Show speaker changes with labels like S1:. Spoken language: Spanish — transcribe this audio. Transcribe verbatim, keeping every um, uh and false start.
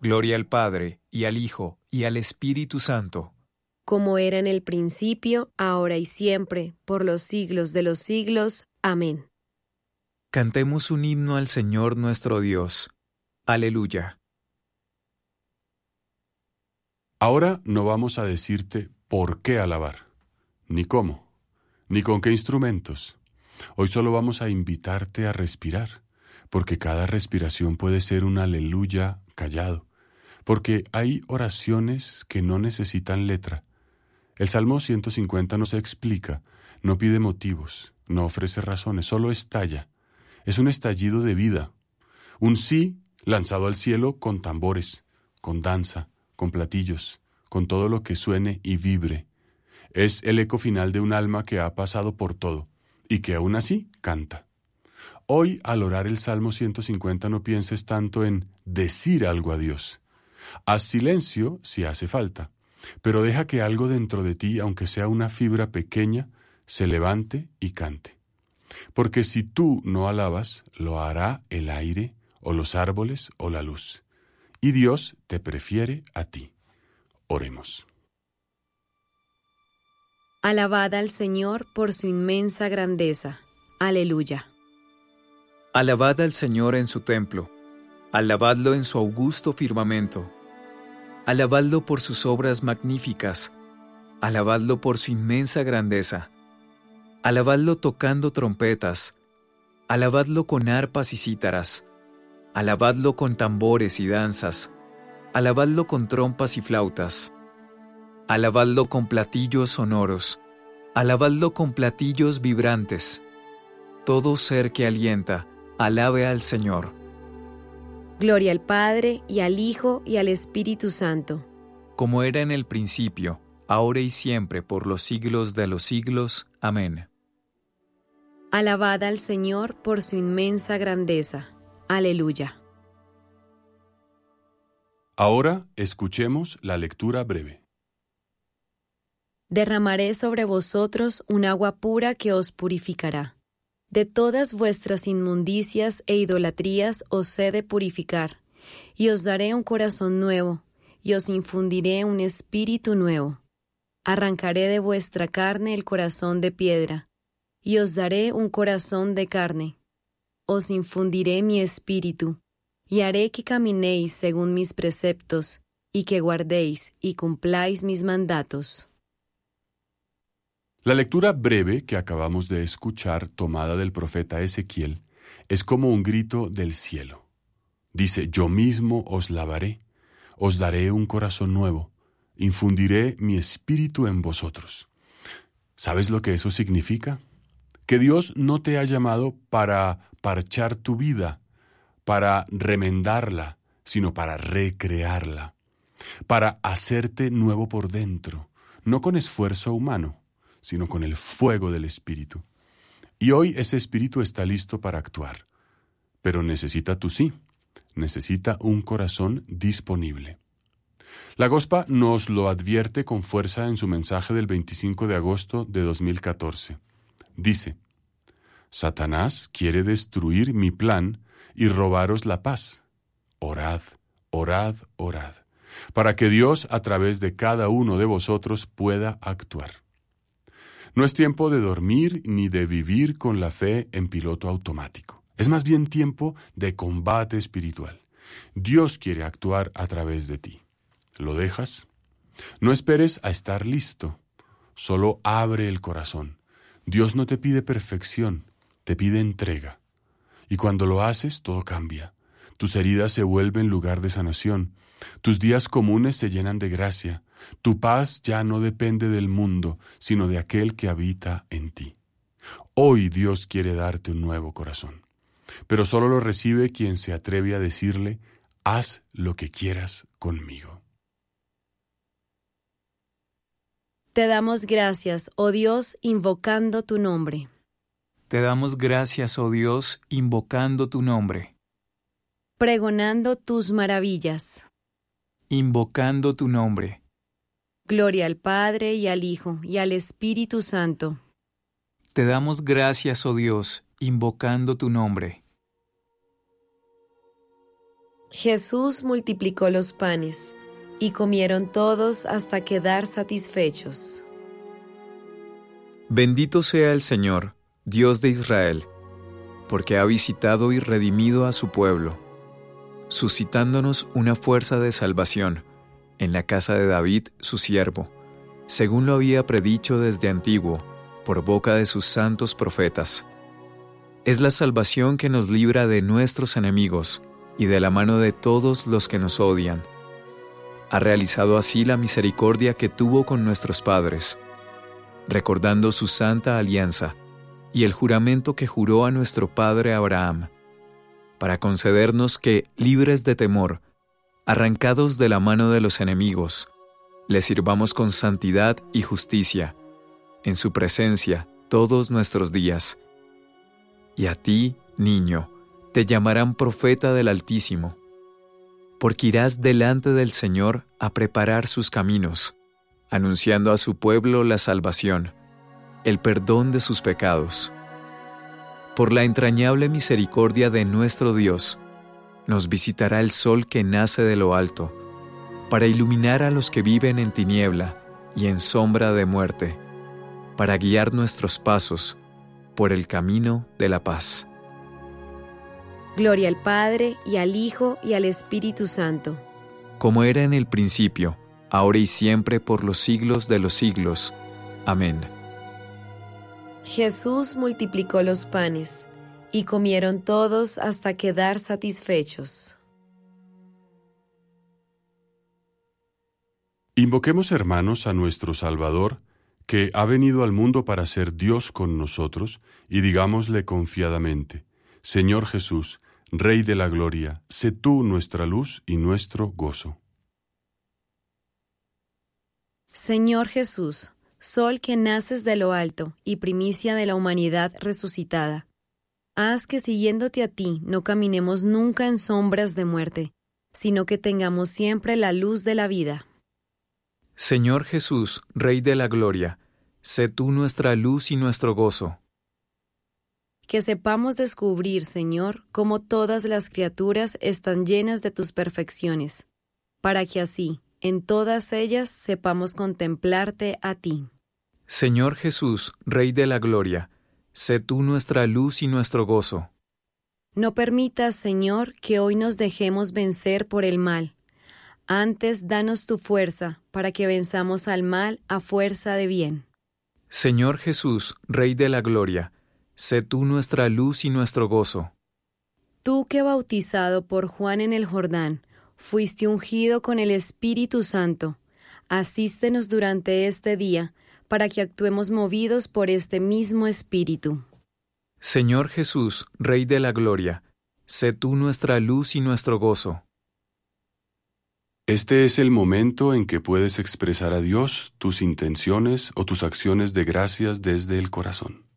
S1: Gloria al Padre, y al Hijo, y al Espíritu Santo.
S2: Como era en el principio, ahora y siempre, por los siglos de los siglos. Amén.
S1: Cantemos un himno al Señor nuestro Dios. Aleluya.
S3: Ahora no vamos a decirte por qué alabar, ni cómo, ni con qué instrumentos. Hoy solo vamos a invitarte a respirar, porque cada respiración puede ser un aleluya callado, porque hay oraciones que no necesitan letra. El Salmo ciento cincuenta no se explica, no pide motivos, no ofrece razones, solo estalla. Es un estallido de vida, un sí lanzado al cielo con tambores, con danza, con platillos, con todo lo que suene y vibre. Es el eco final de un alma que ha pasado por todo y que aún así canta. Hoy, al orar el Salmo ciento cincuenta, no pienses tanto en decir algo a Dios. Haz silencio si hace falta, pero deja que algo dentro de ti, aunque sea una fibra pequeña, se levante y cante. Porque si tú no alabas, lo hará el aire, o los árboles, o la luz. Y Dios te prefiere a ti. Oremos.
S2: Alabad al Señor por su inmensa grandeza. Aleluya.
S1: Alabad al Señor en su templo. Alabadlo en su augusto firmamento. Alabadlo por sus obras magníficas. Alabadlo por su inmensa grandeza. Alabadlo tocando trompetas. Alabadlo con arpas y cítaras. Alabadlo con tambores y danzas. Alabadlo con trompas y flautas. Alabadlo con platillos sonoros. Alabadlo con platillos vibrantes. Todo ser que alienta, alabe al Señor.
S2: Gloria al Padre, y al Hijo, y al Espíritu Santo.
S1: Como era en el principio, ahora y siempre, por los siglos de los siglos. Amén.
S2: Alabad al Señor por su inmensa grandeza. Aleluya.
S3: Ahora escuchemos la lectura breve.
S2: Derramaré sobre vosotros un agua pura que os purificará. De todas vuestras inmundicias e idolatrías os he de purificar, y os daré un corazón nuevo, y os infundiré un espíritu nuevo. Arrancaré de vuestra carne el corazón de piedra, y os daré un corazón de carne. Os infundiré mi espíritu, y haré que caminéis según mis preceptos, y que guardéis y cumpláis mis mandatos.
S3: La lectura breve que acabamos de escuchar, tomada del profeta Ezequiel, es como un grito del cielo. Dice: yo mismo os lavaré, os daré un corazón nuevo, infundiré mi espíritu en vosotros. ¿Sabes lo que eso significa? Que Dios no te ha llamado para parchar tu vida, para remendarla, sino para recrearla, para hacerte nuevo por dentro, no con esfuerzo humano, sino con el fuego del Espíritu. Y hoy ese Espíritu está listo para actuar, pero necesita tu sí, necesita un corazón disponible. La Gospa nos lo advierte con fuerza en su mensaje del veinticinco de agosto de dos mil catorce. Dice: Satanás quiere destruir mi plan y robaros la paz. Orad, orad, orad, para que Dios a través de cada uno de vosotros pueda actuar. No es tiempo de dormir ni de vivir con la fe en piloto automático. Es más bien tiempo de combate espiritual. Dios quiere actuar a través de ti. ¿Lo dejas? No esperes a estar listo. Solo abre el corazón. Dios no te pide perfección, te pide entrega. Y cuando lo haces, todo cambia. Tus heridas se vuelven lugar de sanación. Tus días comunes se llenan de gracia. Tu paz ya no depende del mundo, sino de aquel que habita en ti. Hoy Dios quiere darte un nuevo corazón, pero solo lo recibe quien se atreve a decirle: haz lo que quieras conmigo.
S2: Te damos gracias, oh Dios, invocando tu nombre.
S1: Te damos gracias, oh Dios, invocando tu nombre.
S2: Pregonando tus maravillas.
S1: Invocando tu nombre.
S2: Gloria al Padre, y al Hijo, y al Espíritu Santo.
S1: Te damos gracias, oh Dios, invocando tu nombre.
S2: Jesús multiplicó los panes, y comieron todos hasta quedar satisfechos.
S1: Bendito sea el Señor, Dios de Israel, porque ha visitado y redimido a su pueblo, suscitándonos una fuerza de salvación en la casa de David, su siervo, según lo había predicho desde antiguo, por boca de sus santos profetas. Es la salvación que nos libra de nuestros enemigos y de la mano de todos los que nos odian. Ha realizado así la misericordia que tuvo con nuestros padres, recordando su santa alianza y el juramento que juró a nuestro padre Abraham, para concedernos que, libres de temor, arrancados de la mano de los enemigos, le sirvamos con santidad y justicia, en su presencia todos nuestros días. Y a ti, niño, te llamarán profeta del Altísimo, porque irás delante del Señor a preparar sus caminos, anunciando a su pueblo la salvación, el perdón de sus pecados. Por la entrañable misericordia de nuestro Dios, nos visitará el sol que nace de lo alto, para iluminar a los que viven en tiniebla y en sombra de muerte, para guiar nuestros pasos por el camino de la paz.
S2: Gloria al Padre, y al Hijo, y al Espíritu Santo.
S1: Como era en el principio, ahora y siempre, por los siglos de los siglos. Amén.
S2: Jesús multiplicó los panes, y comieron todos hasta quedar satisfechos.
S3: Invoquemos, hermanos, a nuestro Salvador, que ha venido al mundo para ser Dios con nosotros, y digámosle confiadamente: Señor Jesús, Rey de la Gloria, sé tú nuestra luz y nuestro gozo.
S2: Señor Jesús, Sol que naces de lo alto y primicia de la humanidad resucitada, haz que siguiéndote a ti no caminemos nunca en sombras de muerte, sino que tengamos siempre la luz de la vida.
S1: Señor Jesús, Rey de la Gloria, sé tú nuestra luz y nuestro gozo.
S2: Que sepamos descubrir, Señor, cómo todas las criaturas están llenas de tus perfecciones, para que así, en todas ellas, sepamos contemplarte a ti.
S1: Señor Jesús, Rey de la Gloria, sé tú nuestra luz y nuestro gozo.
S2: No permitas, Señor, que hoy nos dejemos vencer por el mal. Antes, danos tu fuerza, para que venzamos al mal a fuerza de bien.
S1: Señor Jesús, Rey de la Gloria, sé tú nuestra luz y nuestro gozo.
S2: Tú que bautizado por Juan en el Jordán, fuiste ungido con el Espíritu Santo, asístenos durante este día, para que actuemos movidos por este mismo Espíritu.
S1: Señor Jesús, Rey de la Gloria, sé tú nuestra luz y nuestro gozo.
S3: Este es el momento en que puedes expresar a Dios tus intenciones o tus acciones de gracias desde el corazón.